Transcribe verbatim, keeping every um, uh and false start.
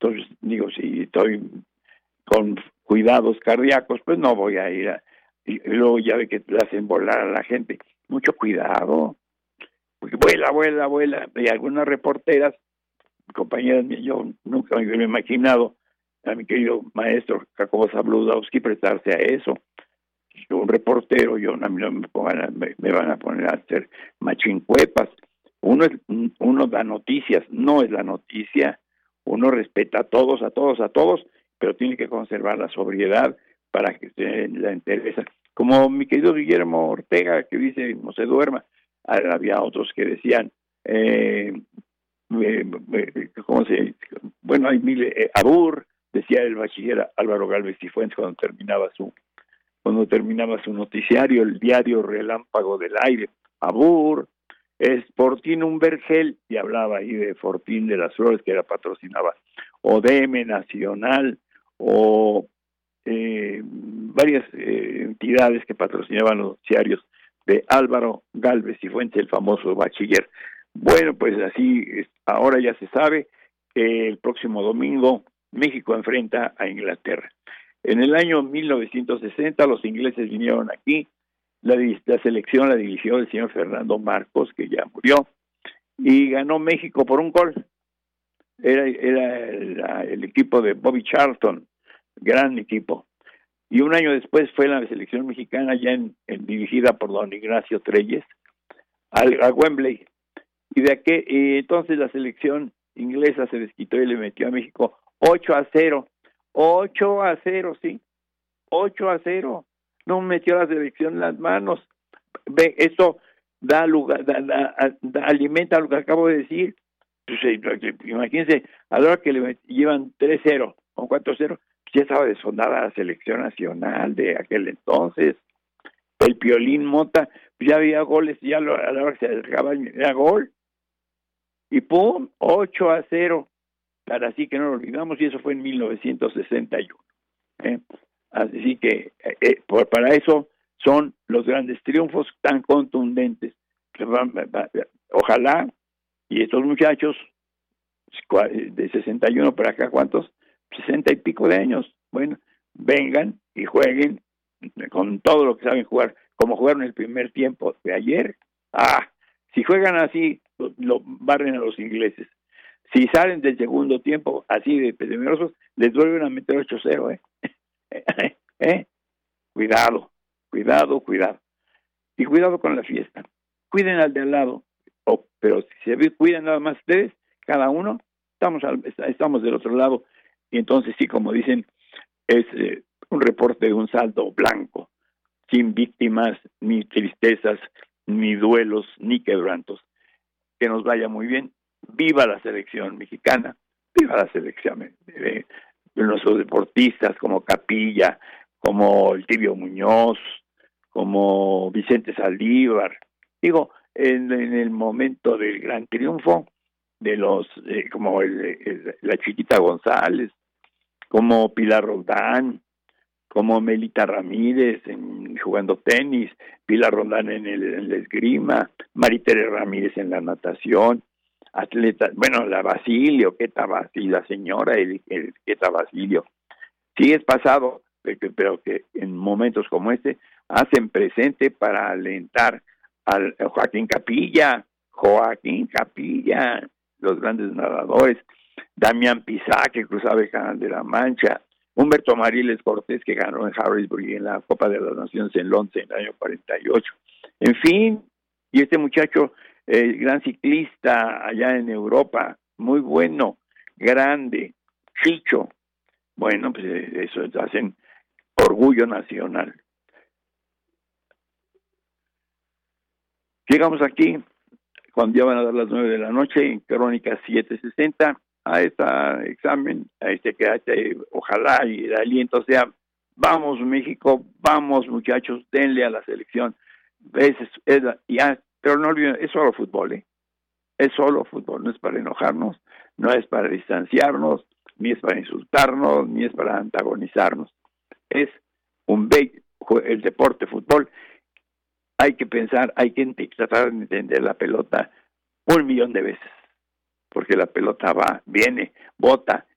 entonces digo, si estoy con cuidados cardíacos, pues no voy a ir a, y luego ya ve que te hacen volar a la gente. Mucho cuidado, porque vuela, vuela, vuela, y algunas reporteras, compañeras mías, yo nunca me hubiera imaginado a mi querido maestro Jacobo Zabludowski prestarse a eso. Yo, un reportero, yo a mí no me, pongan a, me, me van a poner a hacer machincuepas. Uno es, uno da noticias, no es la noticia. Uno respeta a todos, a todos, a todos, pero tiene que conservar la sobriedad para que se la interesa. Como mi querido Guillermo Ortega, que dice no se duerma. Había otros que decían eh, eh, eh, ¿cómo se dice? Bueno, hay mil, eh, Abur, decía el bachiller Álvaro Galvez Cifuentes cuando terminaba su cuando terminaba su noticiario, el diario Relámpago del Aire. Abur, es Fortín un vergel, y hablaba ahí de Fortín de las Flores, que era patrocinaba, o D M Nacional, o eh, varias eh, entidades que patrocinaban los noticiarios de Álvaro Galvez Cifuentes, el famoso bachiller. Bueno, pues así, ahora ya se sabe que el próximo domingo México enfrenta a Inglaterra. En el año mil novecientos sesenta los ingleses vinieron aquí, la, la selección la dirigió el señor Fernando Marcos, que ya murió, y ganó México por un gol. Era, era el, el equipo de Bobby Charlton, gran equipo. Y un año después fue la selección mexicana, ya en, en, dirigida por don Ignacio Treyes, al, a Wembley. Y de aquel, y entonces la selección inglesa se desquitó y le metió a México ocho a cero. ocho a cero, sí. ocho a cero. No metió la selección en las manos. Ve, eso da lugar, da, da, da, alimenta lo que acabo de decir. Pues, imagínense, a la hora que le llevan tres cero o cuatro cero, ya estaba desfondada la selección nacional de aquel entonces. El Piolín Mota, pues ya había goles, ya lo, a la hora que se acercaba era gol. Y pum, ocho a cero. Para así que no lo olvidamos, y eso fue en mil novecientos sesenta y uno. ¿eh? Así que eh, por, para eso son los grandes triunfos tan contundentes. Que van, va, ojalá, y estos muchachos de sesenta y uno para acá, ¿cuántos? sesenta y pico de años. Bueno, vengan y jueguen con todo lo que saben jugar, como jugaron el primer tiempo de ayer. Ah, si juegan así, lo, lo barren a los ingleses. Si salen del segundo tiempo así de temerosos, les vuelven a meter ocho cero, ¿eh? ¿eh? Cuidado, cuidado, cuidado. Y cuidado con la fiesta. Cuiden al de al llado. Oh, pero si se cuidan nada más ustedes, cada uno, estamos, al, estamos del otro lado. Y entonces sí, como dicen, es eh, un reporte de un saldo blanco, sin víctimas, ni tristezas, ni duelos, ni quebrantos. Que nos vaya muy bien. Viva la selección mexicana, viva la selección de, de nuestros deportistas como Capilla, como el Tibio Muñoz, como Vicente Saldívar. Digo, en, en el momento del gran triunfo de los, eh, como el, el, la Chiquita González, como Pilar Roldán, como Melita Ramírez en, jugando tenis, Pilar Roldán en el, en la esgrima, Maritere Ramírez en la natación, atletas, bueno, la Basilio, Queta Basilio, la señora, el, el Queta Basilio. Sí es pasado, pero que en momentos como este hacen presente para alentar al Joaquín Capilla, Joaquín Capilla, los grandes nadadores, Damián Pizá, que cruzaba el Canal de la Mancha, Humberto Mariles Cortés, que ganó en Harrisburg en la Copa de las Naciones en Londres en el año cuarenta y ocho. En fin, y este muchacho, el eh, gran ciclista allá en Europa, muy bueno, grande, Chicho. Bueno, pues eso hacen orgullo nacional. Llegamos aquí, cuando ya van a dar las nueve de la noche, en Crónica setecientos sesenta, a este examen, a este que hace, ojalá y el aliento sea, vamos México, vamos muchachos, denle a la selección. Es, es, ya, pero no olviden, es solo fútbol, ¿eh? Es solo fútbol, no es para enojarnos, no es para distanciarnos, ni es para insultarnos, ni es para antagonizarnos. Es un bello, el deporte fútbol. Hay que pensar, hay que tratar de entender la pelota un millón de veces, porque la pelota va, viene, bota,